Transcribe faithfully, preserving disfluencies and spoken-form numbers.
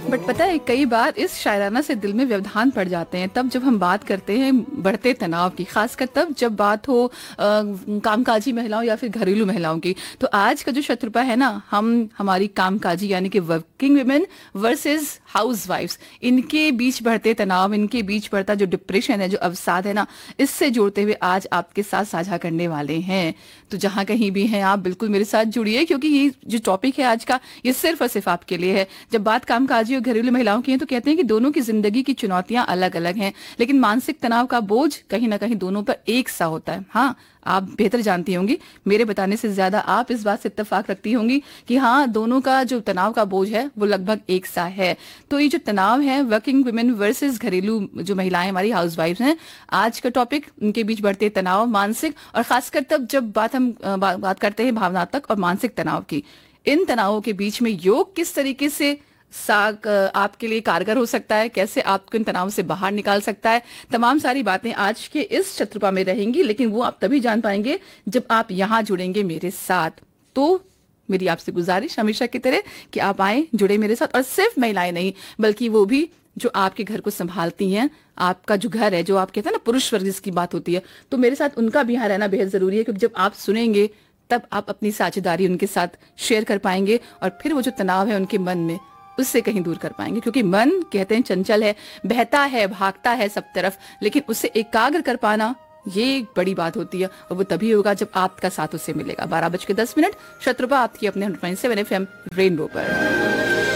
But पता है कई बार इस शायराना से दिल में व्यवधान पड़ जाते हैं तब जब हम बात करते हैं बढ़ते तनाव की, खासकर तब जब बात हो आ, कामकाजी महिलाओं या फिर घरेलू महिलाओं की। तो आज का जो शत्रुपा है ना, हम हमारी कामकाजी यानी कि वर्किंग वुमेन वर्सेस हाउसवाइफ्स, इनके बीच बढ़ते तनाव, इनके बीच बढ़ता जो डिप्रेशन है, जो अवसाद है ना, इससे जोड़ते हुए आज आपके साथ साझा करने वाले हैं। तो जहां कहीं भी हैं आप बिल्कुल मेरे साथ जुड़िए, क्योंकि ये जो टॉपिक है आज का, ये सिर्फ और सिर्फ आपके लिए है। जब बात कामकाजी और घरेलू महिलाओं की है तो कहते हैं कि दोनों की जिंदगी की चुनौतियां अलग अलग हैं, लेकिन मानसिक तनाव का बोझ कहीं ना कहीं दोनों पर एक सा होता है। हाँ, आप बेहतर जानती होंगी, मेरे बताने से ज्यादा आप इस बात से इत्तेफाक रखती होंगी कि हाँ, दोनों का जो तनाव का बोझ है वो लगभग एक सा है। तो ये जो तनाव है, वर्किंग वुमेन वर्सेस घरेलू जो महिलाएं हमारी हाउसवाइफ्स हैं, आज का टॉपिक उनके बीच बढ़ते तनाव, मानसिक और खासकर तब जब बात हम बा, बात करते हैं भावनात्मक और मानसिक तनाव की। इन तनावों के बीच में योग किस तरीके से साग आपके लिए कारगर हो सकता है, कैसे आपको इन तनाव से बाहर निकाल सकता है, तमाम सारी बातें आज के इस शत्रुपा में रहेंगी। लेकिन वो आप तभी जान पाएंगे जब आप यहाँ जुड़ेंगे मेरे साथ। तो मेरी आपसे गुजारिश हमेशा की तरह कि आप आए, जुड़े मेरे साथ, और सिर्फ महिलाएं नहीं बल्कि वो भी जो आपके घर को संभालती हैं, आपका जो घर है, जो आप कहते हैं ना पुरुष वर्ग जिसकी बात होती है, तो मेरे साथ उनका भी यहाँ रहना बेहद जरूरी है। क्योंकि जब आप सुनेंगे तब आप अपनी साझेदारी उनके साथ शेयर कर पाएंगे और फिर वो जो तनाव है उनके मन में, उससे कहीं दूर कर पाएंगे। क्योंकि मन कहते हैं चंचल है, बहता है, भागता है सब तरफ, लेकिन उसे एकाग्र कर पाना ये एक बड़ी बात होती है। और वो तभी होगा जब आपका साथ उससे मिलेगा। बारह बज के दस मिनट शत्रुपा आपकी अपने सेवन एफ एम रेनबो पर।